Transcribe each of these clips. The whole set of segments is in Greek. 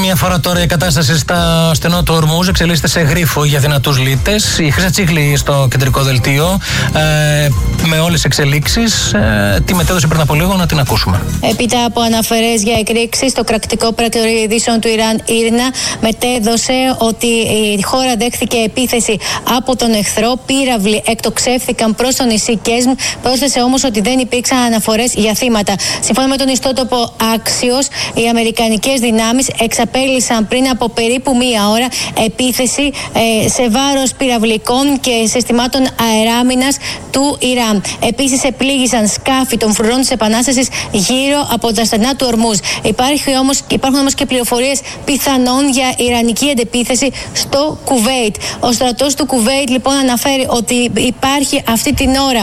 μία φορά τώρα η κατάσταση στα στενό του Ορμούζ εξελίσσεται σε γρίφο για δυνατούς λύτες. Η Χρύσα Τσίχλη στο κεντρικό δελτίο με όλες τις εξελίξεις. Τη μετέδωσε πριν από λίγο, να την ακούσουμε. Έπειτα από αναφορές για εκρήξεις, το κρατικό πρακτορείο ειδήσεων του Ιράν, Ήρνα, μετέδωσε ότι η χώρα δέχθηκε επίθεση από τον εχθρό. Πύραυλοι εκτοξεύθηκαν προς το νησί Κέσμ. Πρόσθεσε όμως ότι δεν υπήρξαν αναφορές για θύματα. Σύμφωνα με τον ιστότοπο Axios, οι αμερικανικές δυνάμεις εξαπέλυσαν πριν από περίπου μία ώρα επίθεση σε βάρος πυραυλικών και συστημάτων αεράμινας του Ιράν. Επίσης, επλήγησαν σκάφη των φρουρών της Επανάστασης γύρω από τα στενά του Ορμούζ. Υπάρχουν όμως και πληροφορίες πιθανών για ιρανική αντεπίθεση στο Κουβέιτ. Ο στρατός του Κουβέιτ λοιπόν αναφέρει ότι υπάρχει αυτή την ώρα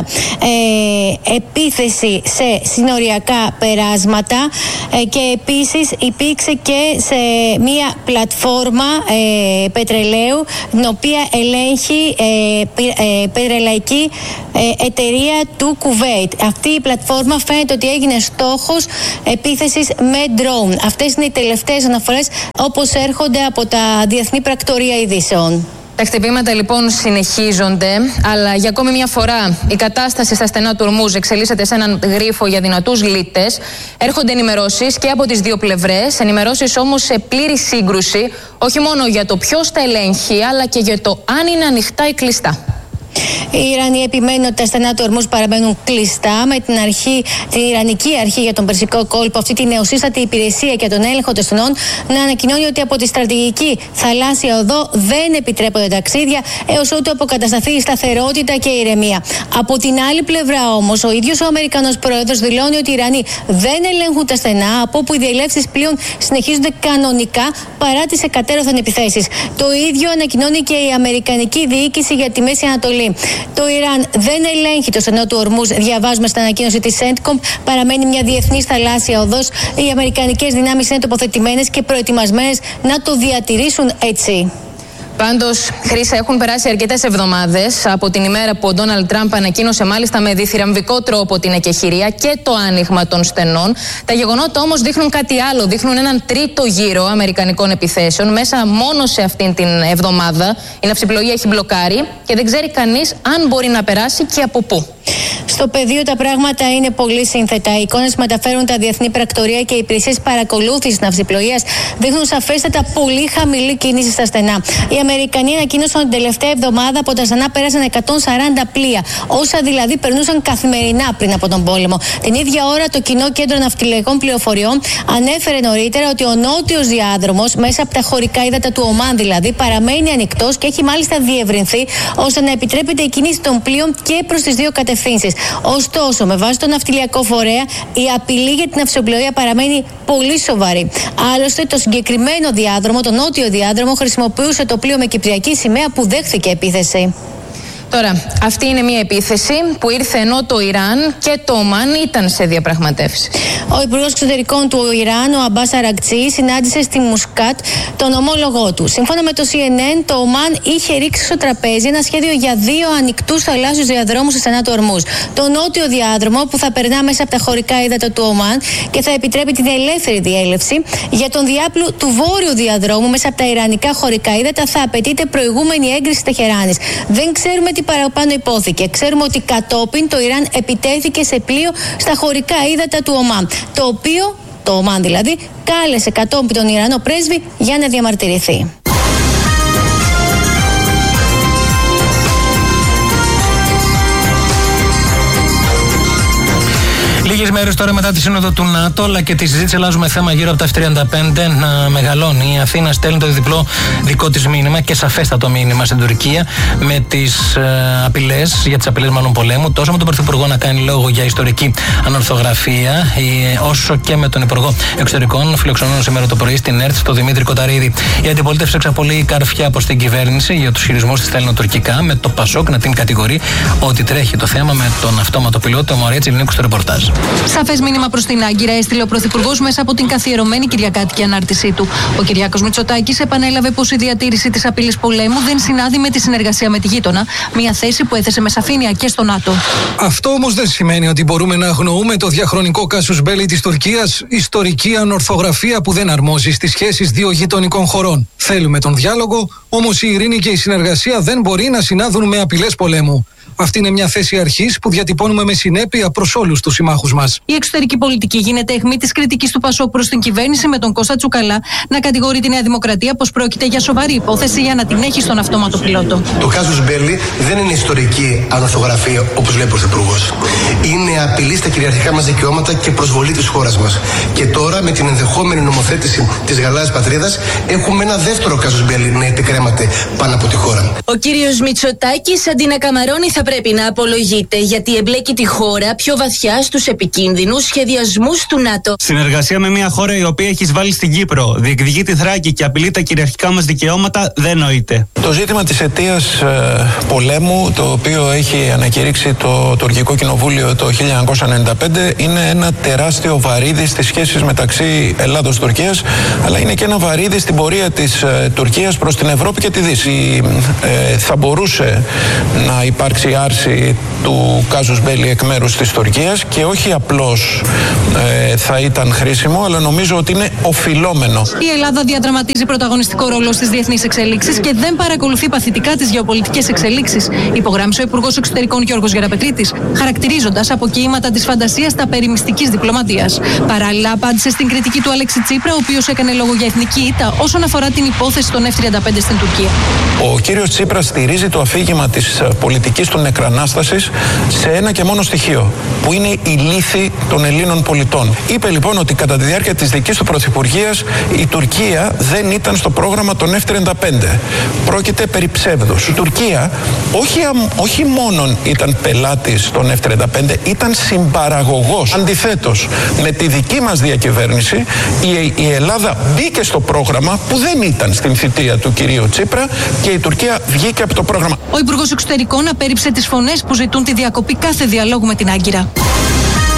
επίθεση σε συνοριακά περάσματα και επίσης υπήρξε και σε μία πλατφόρμα πετρελαίου την οποία ελέγχει πετρελαϊκή εταιρεία του Κουβέιτ. Αυτή η πλατφόρμα φαίνεται ότι έγινε στόχος επίθεσης με drone. Αυτές είναι οι τελευταίες αναφορές όπως έρχονται από τα διεθνή πρακτορεία ειδήσεων. Τα χτυπήματα λοιπόν συνεχίζονται, αλλά για ακόμη μια φορά η κατάσταση στα στενά του Ορμούζ εξελίσσεται σε έναν γρίφο για δυνατούς λύτες. Έρχονται ενημερώσεις και από τις δύο πλευρές, ενημερώσεις όμως σε πλήρη σύγκρουση, όχι μόνο για το ποιος τα ελέγχει, αλλά και για το αν είναι ανοιχτά ή κλειστά. Οι Ιρανοί επιμένουν ότι τα στενά του Ορμούζ παραμένουν κλειστά, με την Ιρανική Αρχή για τον Περσικό Κόλπο, αυτή τη νεοσύστατη υπηρεσία για τον έλεγχο των στενών, να ανακοινώνει ότι από τη στρατηγική θαλάσσια οδό δεν επιτρέπονται ταξίδια έως ότου αποκατασταθεί η σταθερότητα και η ηρεμία. Από την άλλη πλευρά όμως, ο ίδιος ο Αμερικανός πρόεδρος δηλώνει ότι οι Ιρανοί δεν ελέγχουν τα στενά, από όπου οι διελεύσεις πλοίων συνεχίζονται κανονικά παρά τις εκατέρωθεν επιθέσεις. Το ίδιο ανακοινώνει και η Αμερικανική Διοίκηση για τη Μέση Ανατολή. Το Ιράν δεν ελέγχει το στενό του Ορμούζ, διαβάζουμε στην ανακοίνωση της CENTCOM. Παραμένει μια διεθνής θαλάσσια οδός. Οι αμερικανικές δυνάμεις είναι τοποθετημένες και προετοιμασμένες να το διατηρήσουν έτσι. Πάντως, Χρύσα, έχουν περάσει αρκετές εβδομάδες από την ημέρα που ο Ντόναλντ Τραμπ ανακοίνωσε μάλιστα με διθυραμβικό τρόπο την εκεχηρία και το άνοιγμα των στενών. Τα γεγονότα όμως δείχνουν κάτι άλλο. Δείχνουν έναν τρίτο γύρο αμερικανικών επιθέσεων μέσα μόνο σε αυτήν την εβδομάδα. Η ναυσιπλοεία έχει μπλοκάρει και δεν ξέρει κανείς αν μπορεί να περάσει και από πού. Στο πεδίο τα πράγματα είναι πολύ σύνθετα. Οι εικόνες που μεταφέρουν τα διεθνή πρακτορεία και οι υπηρεσίες παρακολούθησης ναυσιπλοείας δείχνουν σαφέστατα πολύ χαμηλή κίνηση στα στενά. Οι Αμερικανοί ανακοίνωσαν την τελευταία εβδομάδα από τα στενά πέρασαν 140 πλοία, όσα δηλαδή περνούσαν καθημερινά πριν από τον πόλεμο. Την ίδια ώρα το Κοινό Κέντρο Ναυτιλιακών Πληροφοριών ανέφερε νωρίτερα ότι ο νότιος διάδρομος, μέσα από τα χωρικά ύδατα του Ομάν δηλαδή, παραμένει ανοιχτός και έχει μάλιστα διευρυνθεί ώστε να επιτρέπεται η κίνηση των πλοίων και προς τις δύο κατευθύνσεις. Ωστόσο, με βάση τον ναυτιλιακό φορέα, η απειλή για την ναυσιπλοεία παραμένει πολύ σοβαρή. Άλλωστε, το συγκεκριμένο διάδρομο, τον νότιο διάδρομο, χρησιμοποιούσε το πλοίο με κυπριακή σημαία που δέχθηκε επίθεση. Τώρα, αυτή είναι μια επίθεση που ήρθε ενώ το Ιράν και το Ομάν ήταν σε διαπραγματεύσεις. Ο Υπουργός Εξωτερικών του Ιράν, ο Αμπάς Αρακτσί, συνάντησε στη Μουσκάτ τον ομόλογό του. Σύμφωνα με το CNN, το Ομάν είχε ρίξει στο τραπέζι ένα σχέδιο για 2 ανοιχτούς θαλάσσιους διαδρόμους στα στενά του Ορμούζ. Το νότιο διάδρομο που θα περνά μέσα από τα χωρικά ύδατα του Ομάν και θα επιτρέπει την ελεύθερη διέλευση. Για τον διάπλου του βόρειου διαδρόμου μέσα από τα ιρανικά χωρικά ύδατα θα απαιτείται προηγούμενη έγκριση Τεχεράνης. Δεν ξέρουμε τι παραπάνω υπόθηκε. Ξέρουμε ότι κατόπιν το Ιράν επιτέθηκε σε πλοίο στα χωρικά ύδατα του Ομάν, το οποίο, το Ομάν δηλαδή, κάλεσε κατόπιν τον Ιρανό πρέσβη για να διαμαρτυρηθεί. Λίγες μέρες τώρα μετά τη σύνοδο του ΝΑΤΟ, αλλά και τη συζήτηση, αλλάζουμε θέμα γύρω από τα F-35 να μεγαλώνει. Η Αθήνα στέλνει το διπλό δικό της μήνυμα και σαφέστατο μήνυμα στην Τουρκία με τις απειλές, για τις απειλές μάλλον πολέμου, τόσο με τον Πρωθυπουργό να κάνει λόγο για ιστορική ανορθογραφία, όσο και με τον Υπουργό Εξωτερικών, φιλοξενούν σήμερα το πρωί στην ΕΡΤ, τον Δημήτρη Κοταρίδη. Η αντιπολίτευση εξαπολύει καρφιά προς την κυβέρνηση για τους χειρισμούς της ελληνοτουρκικά, με το ΠΑΣΟΚ να την κατηγορεί ότι τρέχει το θέμα με τον αυτόματο πιλότο. Μωρέτσι Ελληνίκου στο ρεπορτάζ. Σαφές μήνυμα προς την Άγκυρα έστειλε ο Πρωθυπουργός μέσα από την καθιερωμένη κυριακάτικη ανάρτησή του. Ο Κυριάκος Μητσοτάκης επανέλαβε πως η διατήρηση της απειλής πολέμου δεν συνάδει με τη συνεργασία με τη γείτονα, μια θέση που έθεσε με σαφήνεια και στο ΝΑΤΟ. Αυτό όμως δεν σημαίνει ότι μπορούμε να αγνοούμε το διαχρονικό κάσους μπέλι της Τουρκίας, ιστορική ανορθογραφία που δεν αρμόζει στις σχέσεις δύο γειτονικών χωρών. Θέλουμε τον διάλογο, όμως η ειρήνη και η συνεργασία δεν μπορεί να συνάδουν με απειλές πολέμου. Αυτή είναι μια θέση αρχής που διατυπώνουμε με συνέπεια προς όλους τους συμμάχους μας. Η εξωτερική πολιτική γίνεται αιχμή της κριτικής του Πασόκ προς την κυβέρνηση, με τον Κώστα Τσουκαλά να κατηγορεί τη Νέα Δημοκρατία πως πρόκειται για σοβαρή υπόθεση για να την έχει στον αυτόματο πιλότο. Το κάσους μπέλι δεν είναι ιστορική ανορθογραφία, όπως λέει ο Πρωθυπουργός. Είναι απειλή στα κυριαρχικά μας δικαιώματα και προσβολή της χώρας μας. Και τώρα, με την ενδεχόμενη νομοθέτηση της γαλάζιας πατρίδας, έχουμε ένα δεύτερο κάσους μπέλι να επικρέμαται πάνω από τη χώρα. Ο κύριος Μητσοτάκης, αντί να καμαρώνει, θα πρέπει να απολογείται, γιατί εμπλέκει τη χώρα πιο βαθιά στους επικίνδυνους σχεδιασμούς του ΝΑΤΟ. Συνεργασία με μια χώρα η οποία έχει εισβάλει στην Κύπρο, διεκδικεί τη Θράκη και απειλεί τα κυριαρχικά μας δικαιώματα, δεν νοείται. Το ζήτημα της αιτίας πολέμου, το οποίο έχει ανακηρύξει το Τουρκικό Κοινοβούλιο το 1995, είναι ένα τεράστιο βαρύδι στις σχέσεις μεταξύ Ελλάδος-Τουρκίας, αλλά είναι και ένα βαρύδι στην πορεία της Τουρκίας προς την Ευρώπη και τη Δύση. Θα μπορούσε να υπάρξει άρση του κάζους μπέλι εκ μέρους της Τουρκίας και όχι απλώς θα ήταν χρήσιμο, αλλά νομίζω ότι είναι οφειλόμενο. Η Ελλάδα διαδραματίζει πρωταγωνιστικό ρόλο στις διεθνείς εξελίξεις και δεν παρακολουθεί παθητικά τις γεωπολιτικές εξελίξεις, υπογράμμισε ο Υπουργός Εξωτερικών Γιώργος Γεραπετρίτης, χαρακτηρίζοντας αποκοίηματα της φαντασίας τα περί μυστικής διπλωματίας. Παράλληλα, απάντησε στην κριτική του Αλέξη Τσίπρα, ο οποίος έκανε λόγο για εθνική ήττα όσον αφορά την υπόθεση των F-35 στην Τουρκία. Ο κύριος Τσίπρας στηρίζει το αφήγημα της πολιτικής του νεκρανάστασης σε ένα και μόνο στοιχείο, που είναι η λύθη των Ελλήνων πολιτών. Είπε λοιπόν ότι κατά τη διάρκεια της δικής του πρωθυπουργίας η Τουρκία δεν ήταν στο πρόγραμμα των F-35. Πρόκειται περί ψεύδους. Η Τουρκία όχι μόνον ήταν πελάτης των F-35, ήταν συμπαραγωγός. Αντιθέτως, με τη δική μας διακυβέρνηση η Ελλάδα μπήκε στο πρόγραμμα που δεν ήταν στην θητεία του κυρίου Τσίπρα και η Τουρκία βγήκε από το πρόγραμμα. Ο Υπουργός Εξωτερικών απέρριψε τις φωνές που ζητούν τη διακοπή κάθε διαλόγου με την Άγκυρα.